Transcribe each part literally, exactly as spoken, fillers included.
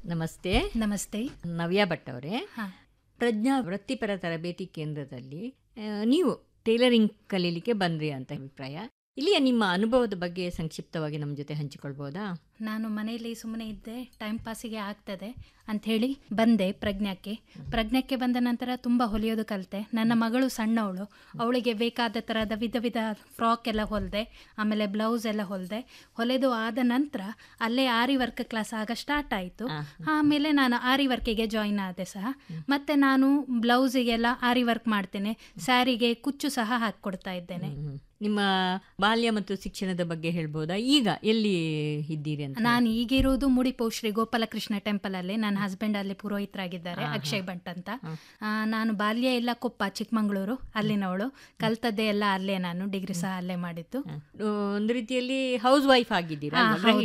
ನಮಸ್ತೆ. ನಮಸ್ತೆ. ನವ್ಯಾ ಭಟ್ ಅವರೇ, ಪ್ರಜ್ಞಾ ವೃತ್ತಿಪರ ತರಬೇತಿ ಕೇಂದ್ರದಲ್ಲಿ ನೀವು ಟೈಲರಿಂಗ್ ಕಲೀಲಿಕ್ಕೆ ಬಂದ್ರಿ ಅಂತ ಅಭಿಪ್ರಾಯ. ಇಲ್ಲಿಯ ನಿಮ್ಮ ಅನುಭವದ ಬಗ್ಗೆ ಸಂಕ್ಷಿಪ್ತವಾಗಿ ನಮ್ಮ ಜೊತೆ ಹಂಚಿಕೊಳ್ಬೋದಾ? ನಾನು ಮನೆಯಲ್ಲಿ ಸುಮ್ಮನೆ ಇದ್ದೆ, ಟೈಮ್ ಪಾಸಿಗೆ ಆಗ್ತದೆ ಅಂಥೇಳಿ ಬಂದೆ ಪ್ರಜ್ಞಾಕ್ಕೆ. ಪ್ರಜ್ಞಾಕ್ಕೆ ಬಂದ ನಂತರ ತುಂಬ ಹೊಲಿಯೋದು ಕಲಿತೆ. ನನ್ನ ಮಗಳು ಸಣ್ಣವಳು, ಅವಳಿಗೆ ಬೇಕಾದ ಥರದ ವಿಧ ವಿಧ ಫ್ರಾಕ್ ಎಲ್ಲ ಹೊಲಿದೆ, ಆಮೇಲೆ ಬ್ಲೌಸ್ ಎಲ್ಲ ಹೊಲಿದೆ. ಹೊಲೆದು ಆದ ನಂತರ ಅಲ್ಲೇ ಆರಿ ವರ್ಕ್ ಕ್ಲಾಸ್ ಆಗ ಸ್ಟಾರ್ಟ್ ಆಯಿತು. ಆಮೇಲೆ ನಾನು ಆರಿ ವರ್ಕಿಗೆ ಜಾಯಿನ್ ಆದೆ ಸಹ. ಮತ್ತು ನಾನು ಬ್ಲೌಸಿಗೆಲ್ಲ ಆರಿ ವರ್ಕ್ ಮಾಡ್ತೇನೆ, ಸ್ಯಾರಿಗೆ ಕುಚ್ಚು ಸಹ ಹಾಕಿಕೊಡ್ತಾ ಇದ್ದೇನೆ. ನಿಮ್ಮ ಬಾಲ್ಯ ಮತ್ತು ಶಿಕ್ಷಣದ ಬಗ್ಗೆ ಹೇಳ್ಬೋದಾ? ಈಗ ಎಲ್ಲಿ ಇದ್ದೀರಿ ಅಂತ? ನಾನು ಈಗಿರೋದು ಮುಡಿಪು ಶ್ರೀ ಗೋಪಾಲಕೃಷ್ಣ ಟೆಂಪಲ್ ಅಲ್ಲಿ. ನನ್ನ ಹಸ್ಬೆಂಡ್ ಅಲ್ಲಿ ಪುರೋಹಿತರಾಗಿದ್ದಾರೆ, ಅಕ್ಷಯ್ ಭಟ್ ಅಂತ. ನಾನು ಬಾಲ್ಯ ಎಲ್ಲ ಕೊಪ್ಪ, ಚಿಕ್ಕಮಂಗ್ಳೂರು, ಅಲ್ಲಿನವಳು. ಕಲ್ತದ್ದೇ ಎಲ್ಲ ಅಲ್ಲೇ, ನಾನು ಡಿಗ್ರಿ ಸಹ ಅಲ್ಲೇ ಮಾಡಿದ್ದು. ಒಂದು ರೀತಿಯಲ್ಲಿ ಹೌಸ್ ವೈಫ್ ಆಗಿದ್ದೀರಾ?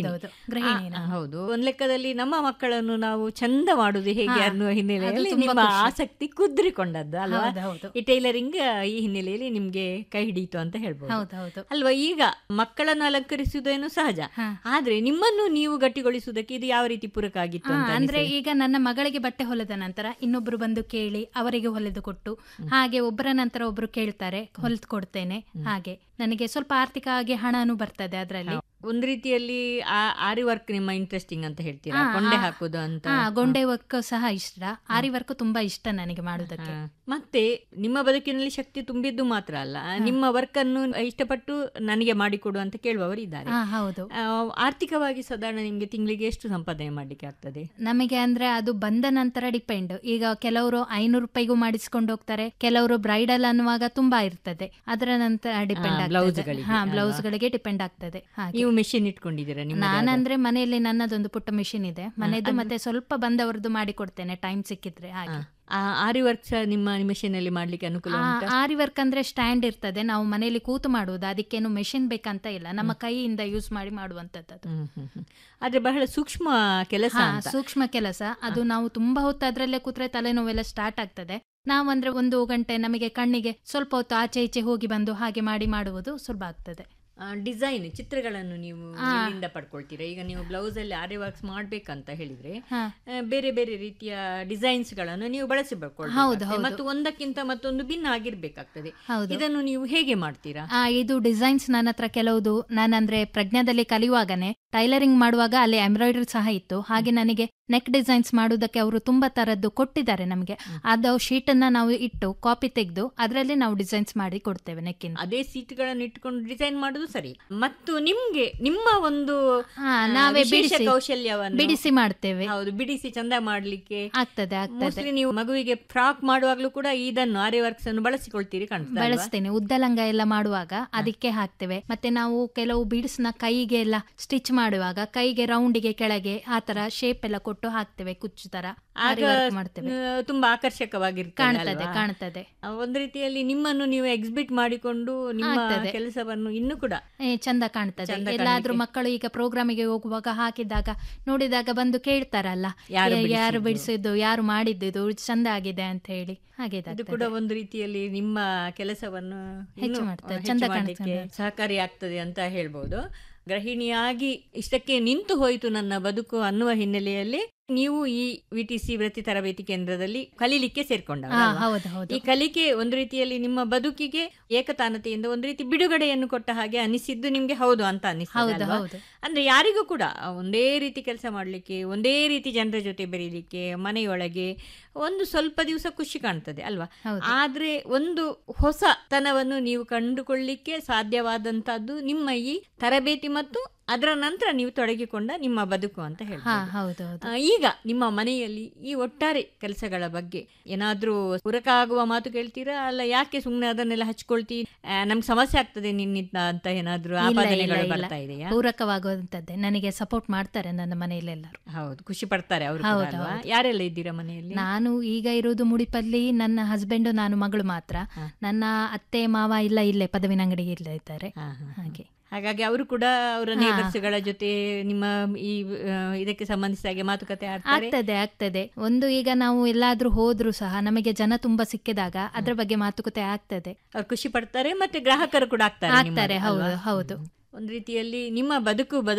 ಗೃಹಿಣಿ. ಹೌದು. ಒಂದ್ ಲೆಕ್ಕದಲ್ಲಿ ನಮ್ಮ ಮಕ್ಕಳನ್ನು ನಾವು ಚಂದ ಮಾಡುದು ಹೇಗೆ ಅನ್ನುವ ಹಿನ್ನೆಲೆಯಲ್ಲಿ ನಿಮ್ಮ ಆಸಕ್ತಿ ಕುದ್ರಿಕೊಂಡದ್ದು ಅಲ್ವಾ? ಈ ಟೈಲರಿಂಗ್ ಈ ಹಿನ್ನೆಲೆಯಲ್ಲಿ ನಿಮ್ಗೆ ಕೈ ಹಿಡಿಯಿತು ಅಂತ ಹೇಳ್ಬೋದು ಅಲ್ವಾ? ಈಗ ಮಕ್ಕಳನ್ನು ಅಲಂಕರಿಸುವುದೇನು ಸಹಜ, ಆದ್ರೆ ನಿಮ್ಮನ್ನು ನೀವು ಗಟ್ಟಿಗೊಳಿಸುವುದಕ್ಕೆ ಇದು ಯಾವ ರೀತಿ ಪೂರಕ ಆಗಿತ್ತು ಅಂದ್ರೆ, ಈಗ ನನ್ನ ಮಗಳಿಗೆ ಬಟ್ಟೆ ಹೊಲೆದ ನಂತರ ಇನ್ನೊಬ್ರು ಬಂದು ಕೇಳಿ ಅವರಿಗೆ ಹೊಲೆದು ಕೊಟ್ಟು, ಹಾಗೆ ಒಬ್ಬರ ನಂತರ ಒಬ್ರು ಕೇಳ್ತಾರೆ, ಹೊಲಿದು ಕೊಡ್ತೇನೆ. ಹಾಗೆ ನನಗೆ ಸ್ವಲ್ಪ ಆರ್ಥಿಕವಾಗಿ ಹಣನೂ ಬರ್ತದೆ ಅದರಲ್ಲಿ. ಒಂದ್ ರೀತಿಯಲ್ಲಿ ಆರಿ ವರ್ಕ್ ನಿಮ್ಮ ಇಂಟ್ರೆಸ್ಟಿಂಗ್ ಅಂತ ಹೇಳ್ತೀರಾ? ಗೊಂಡೆ ಹಾಕುದು ಅಂತ. ಗೊಂಡೆ ವರ್ಕ್ ಸಹ ಇಷ್ಟ, ಆರಿ ವರ್ಕ್ ತುಂಬಾ ಇಷ್ಟ ನನಗೆ ಮಾಡುವುದಕ್ಕೆ. ಮತ್ತೆ ನಿಮ್ಮ ಬದುಕಿನಲ್ಲಿ ಶಕ್ತಿ ತುಂಬಿದ್ದು ಮಾತ್ರ ಅಲ್ಲ, ನಿಮ್ಮ ವರ್ಕ್ ಅನ್ನು ಇಷ್ಟಪಟ್ಟು ನನಗೆ ಮಾಡಿಕೊಡು ಅಂತ ಕೇಳುವವರು ಇದ್ದಾರೆ. ಹೌದು. ಆರ್ಥಿಕವಾಗಿ ಸಾಧಾರಣ ನಿಮ್ಗೆ ತಿಂಗಳಿಗೆ ಎಷ್ಟು ಸಂಪಾದನೆ ಮಾಡ್ಲಿಕ್ಕೆ ಆಗ್ತದೆ? ನಮಗೆ ಅಂದ್ರೆ ಅದು ಬಂದ ನಂತರ ಡಿಪೆಂಡ್. ಈಗ ಕೆಲವರು ಐನೂರು ರೂಪಾಯಿಗೂ ಮಾಡಿಸ್ಕೊಂಡು ಹೋಗ್ತಾರೆ, ಕೆಲವರು ಬ್ರೈಡಲ್ ಅನ್ನುವಾಗ ತುಂಬಾ ಇರ್ತದೆ, ಅದರ ನಂತರ ಡಿಪೆಂಡ್ ಆಗ್ತದೆ. ಬ್ಲೌಸ್ ಗಳಿಗೆ ಡಿಪೆಂಡ್ ಆಗ್ತದೆ. ನೀವು ಮೆಷಿನ್ ಇಟ್ಕೊಂಡಿದ್ದೀರಾ? ನಾನಂದ್ರೆ ಮನೆಯಲ್ಲಿ ನನ್ನದೊಂದು ಪುಟ್ಟ ಮೆಷಿನ್ ಇದೆ ಮನೆಯದು, ಮತ್ತೆ ಸ್ವಲ್ಪ ಬಂದವರದ್ದು ಮಾಡಿ ಕೊಡ್ತೇನೆ ಟೈಮ್ ಸಿಕ್ಕಿದ್ರೆ. ಹಾಗೆ ಆರಿ ವರ್ಕ್ ನಿಮ್ಮ ಮೆಷಿನ್ ಅಲ್ಲಿ ಮಾಡ್ಲಿಕ್ಕೆ ಅನುಕೂಲ? ಆರಿ ವರ್ಕ್ ಅಂದ್ರೆ ಸ್ಟ್ಯಾಂಡ್ ಇರ್ತದೆ, ನಾವು ಮನೆಯಲ್ಲಿ ಕೂತು ಮಾಡುವುದು, ಅದಕ್ಕೇನು ಮೆಷಿನ್ ಬೇಕಂತ ಇಲ್ಲ, ನಮ್ಮ ಕೈಯಿಂದ ಯೂಸ್ ಮಾಡಿ ಮಾಡುವಂತದ್ದು. ಆದ್ರೆ ಬಹಳ ಸೂಕ್ಷ್ಮ ಕೆಲಸ. ಸೂಕ್ಷ್ಮ ಕೆಲಸ ಅದು. ನಾವು ತುಂಬಾ ಹೊತ್ತು ಅದ್ರಲ್ಲೇ ಕೂತ್ರೆ ತಲೆನೋವೆಲ್ಲ ಸ್ಟಾರ್ಟ್ ಆಗ್ತದೆ. ನಾವಂದ್ರೆ ಒಂದು ಗಂಟೆ ನಮಗೆ ಕಣ್ಣಿಗೆ ಸ್ವಲ್ಪ ಹೊತ್ತು ಆಚೆ ಈಚೆ ಹೋಗಿ ಬಂದು ಹಾಗೆ ಮಾಡಿ ಮಾಡುವುದು ಸುಲಭ ಆಗ್ತದೆ. ಡಿಸೈನ್ ಚಿತ್ರಗಳನ್ನು ನೀವು ಎಲ್ಲಿಂದ ಪಡ್ಕೊಳ್ತೀರಾ? ಈಗ ನೀವು ಬ್ಲೌಸ್ ಅಲ್ಲಿ ಆರಿ ವರ್ಕ್ಸ್ ಮಾಡ್ಬೇಕಂತ ಹೇಳಿದ್ರೆ ಬೇರೆ ಬೇರೆ ರೀತಿಯ ಡಿಸೈನ್ಸ್ ಗಳನ್ನು ನೀವು ಬಳಸಿ ಬರ್ಕೊಳ್ತೀರಾ, ಮತ್ತು ಒಂದಕ್ಕಿಂತ ಮತ್ತೊಂದು ಭಿನ್ನ ಆಗಿರ್ಬೇಕಾಗ್ತದೆ. ಇದನ್ನು ನೀವು ಹೇಗೆ ಮಾಡ್ತೀರಾ? ಇದು ಡಿಸೈನ್ಸ್ ನನ್ನ ಹತ್ರ ಕೆಲವುದು, ನಾನಂದ್ರೆ ಪ್ರಜ್ಞಾದಲ್ಲಿ ಕಲಿಯುವಾಗನೆ ಟೈಲರಿಂಗ್ ಮಾಡುವಾಗ ಅಲ್ಲಿ ಎಂಬ್ರಾಯ್ಡರಿ ಸಹ ಇತ್ತು. ಹಾಗೆ ನನಗೆ ನೆಕ್ ಡಿಸೈನ್ಸ್ ಮಾಡುವುದಕ್ಕೆ ಅವರು ತುಂಬಾ ತರದ್ದು ಕೊಟ್ಟಿದ್ದಾರೆ ನಮಗೆ. ಅದು ಶೀಟ್ ಅನ್ನ ನಾವು ಇಟ್ಟು ಕಾಪಿ ತೆಗೆದು ಅದರಲ್ಲಿ ನಾವು ಡಿಸೈನ್ಸ್ ಮಾಡಿ ಕೊಡ್ತೇವೆ. ನೆಕ್ಕಿನ ಅದೇ ಸೀಟ್ ಗಳನ್ನು ಇಟ್ಕೊಂಡು ಡಿಸೈನ್ ಮಾಡುದು ಸರಿ, ಮತ್ತು ನಿಮ್ಗೆ ನಿಮ್ಮ ಒಂದು ನಾವೇ ಬಿಡಿಸಿ ಕೌಶಲ್ಯವನ್ನು ಬಿಡಿಸಿ ಮಾಡ್ತೇವೆ. ಹೌದು, ಬಿಡಿಸಿ ಚಂದ ಮಾಡ್ಲಿಕ್ಕೆ ಆಗ್ತದೆ ಆಗ್ತದೆ. ನೀವು ಮಗುವಿಗೆ ಫ್ರಾಕ್ ಮಾಡುವಾಗ್ಲೂ ಕೂಡ ಇದನ್ನು ಆರಿ ವರ್ಕ್ಸ್ ಅನ್ನು ಬಳಸಿಕೊಳ್ತೀರಿ ಕಾಣ್ತದೆ? ಬಳಸ್ತೇನೆ. ಉದ್ದಲಂಗ ಎಲ್ಲ ಮಾಡುವಾಗ ಅದಕ್ಕೆ ಹಾಕ್ತೇವೆ. ಮತ್ತೆ ನಾವು ಕೆಲವು ಬೀಡ್ಸ್ ನ ಕೈಗೆ ಎಲ್ಲ ಸ್ಟಿಚ್ ಮಾಡುವಾಗ ಕೈಗೆ ರೌಂಡಿಗೆ ಕೆಳಗೆ ಆ ತರ ಶೇಪ್ ಎಲ್ಲ ಕೊಟ್ಟು ಹಾಕ್ತೇವೆ, ಕುಚ್ಚು ತರ ಮಾಡ್ತೇವೆ. ತುಂಬಾ ಆಕರ್ಷಕವಾಗಿರ್ತದೆ, ಕಾಣ್ತದೆ ಕಾಣ್ತದೆ. ಒಂದ್ ರೀತಿಯಲ್ಲಿ ನಿಮ್ಮನ್ನು ನೀವು ಎಕ್ಸಿಬಿಟ್ ಮಾಡಿಕೊಂಡು ನಿಮ್ಮ ಕೆಲಸವನ್ನು ಇನ್ನೂ ಕೂಡ ಚಂದ ಕಾಣ್ತದೆ. ಎಲ್ಲಾದ್ರೂ ಮಕ್ಕಳು ಈಗ ಪ್ರೋಗ್ರಾಮಿಗೆ ಹೋಗುವಾಗ ಹಾಕಿದಾಗ ನೋಡಿದಾಗ ಬಂದು ಕೇಳ್ತಾರಲ್ಲ, ಯಾರು ಬಿಡಿಸಿದ್ದು, ಯಾರು ಮಾಡಿದ್ದು, ಚಂದ ಆಗಿದೆ ಅಂತ ಹೇಳಿ. ಹಾಗೆ ಇದು ಕೂಡ ಒಂದು ರೀತಿಯಲ್ಲಿ ನಿಮ್ಮ ಕೆಲಸವನ್ನು ಹೆಚ್ಚು ಮಾಡ್ತದೆ, ಚಂದ ಕಾಣ್ತದೆ, ಸಹಕಾರಿ ಆಗ್ತದೆ ಅಂತ ಹೇಳ್ಬೋದು. ಗೃಹಿಣಿಯಾಗಿ ಇಷ್ಟಕ್ಕೆ ನಿಂತು ಹೋಯಿತು ನನ್ನ ಬದುಕು ಅನ್ನುವ ಹಿನ್ನೆಲೆಯಲ್ಲಿ ನೀವು ಈ ವಿ ಟಿ ಸಿ ವೃತ್ತಿ ತರಬೇತಿ ಕೇಂದ್ರದಲ್ಲಿ ಕಲೀಲಿಕ್ಕೆ ಸೇರ್ಕೊಂಡ. ಈ ಕಲಿಕೆ ಒಂದು ರೀತಿಯಲ್ಲಿ ನಿಮ್ಮ ಬದುಕಿಗೆ ಏಕತಾನತೆಯಿಂದ ಒಂದು ರೀತಿ ಬಿಡುಗಡೆಯನ್ನು ಕೊಟ್ಟ ಹಾಗೆ ಅನಿಸಿದ್ದು ನಿಮ್ಗೆ ಹೌದು ಅಂತ ಅನಿಸ್ತದೆ. ಅಂದ್ರೆ ಯಾರಿಗೂ ಕೂಡ ಒಂದೇ ರೀತಿ ಕೆಲಸ ಮಾಡ್ಲಿಕ್ಕೆ, ಒಂದೇ ರೀತಿ ಜನರ ಜೊತೆ ಬೆರೀಲಿಕ್ಕೆ, ಮನೆಯೊಳಗೆ ಒಂದು ಸ್ವಲ್ಪ ದಿವಸ ಖುಷಿ ಕಾಣ್ತದೆ ಅಲ್ವಾ? ಆದ್ರೆ ಒಂದು ಹೊಸತನವನ್ನು ನೀವು ಕಂಡುಕೊಳ್ಳಿಕ್ಕೆ ಸಾಧ್ಯವಾದಂತಹದ್ದು ನಿಮ್ಮ ಈ ತರಬೇತಿ ಮತ್ತು ಅದರ ನಂತರ ನೀವು ತೊಡಗಿಕೊಂಡ ನಿಮ್ಮ ಬದುಕು ಅಂತ ಹೇಳ್ಬೋದು. ಈಗ ನಿಮ್ಮ ಮನೆಯಲ್ಲಿ ಈ ಒಟ್ಟಾರೆ ಕೆಲಸಗಳ ಬಗ್ಗೆ ಏನಾದ್ರೂ ಪೂರಕ ಆಗುವ ಮಾತು ಕೇಳ್ತೀರಾ? ಅಲ್ಲ ಯಾಕೆ ಸುಮ್ಮನೆ ಅದನ್ನೆಲ್ಲ ಹಚ್ಕೊಳ್ತಿ, ನಮ್ಗೆ ಸಮಸ್ಯೆ ಆಗ್ತದೆ ನಿನ್ನಿಂದ ಅಂತ ಏನಾದ್ರೂ ಆಪಾದನೆಗಳು ಬರ್ತಾ ಇದೆಯಾ? ಪೂರಕವಾಗುವಂತದ್ದೇ, ನನಗೆ ಸಪೋರ್ಟ್ ಮಾಡ್ತಾರೆ ನನ್ನ ಮನೆಯಲ್ಲಿ ಎಲ್ಲರೂ. ಹೌದು, ಖುಷಿ ಪಡ್ತಾರೆ ಅವರು. ಯಾರೆಲ್ಲ ಇದ್ದೀರಾ ಮನೆಯಲ್ಲಿ? ನಾನು ಈಗ ಇರುವುದು ಮುಡಿಪಲ್ಲಿ, ನನ್ನ ಹಸ್ಬೆಂಡ್, ನಾನು ಮಗಳು ಮಾತ್ರ. ನನ್ನ ಅತ್ತೆ ಮಾವ ಇಲ್ಲ ಇಲ್ಲೇ ಪದವಿನ ಅಂಗಡಿಗೆ ಇಲ್ಲ ಇದ್ದಾರೆ. ಹಾಗೆ ಹಾಗಾಗಿ ಅವರು ಕೂಡ ಅವರ ನೇಬರ್ಸ್ಗಳ ಜೊತೆ ನಿಮ್ಮ ಈ ಇದಕ್ಕೆ ಸಂಬಂಧಿಸಿದ ಮಾತುಕತೆ ಆಗ್ತದೆ ಆಗ್ತದೆ ಒಂದು ಈಗ ನಾವು ಎಲ್ಲಾದ್ರೂ ಹೋದ್ರು ಸಹ ನಮಗೆ ಜನ ತುಂಬಾ ಸಿಕ್ಕಿದಾಗ ಅದ್ರ ಬಗ್ಗೆ ಮಾತುಕತೆ ಆಗ್ತದೆ. ಅವ್ರು ಖುಷಿ ಪಡ್ತಾರೆ, ಮತ್ತೆ ಗ್ರಾಹಕರು ಕೂಡ ಆಗ್ತಾರೆ. ಆಗ್ತಾರೆ. ಹೌದು ಹೌದು. ಒಂದು ರೀತಿಯಲ್ಲಿ ನಿಮ್ಮ ಬದುಕು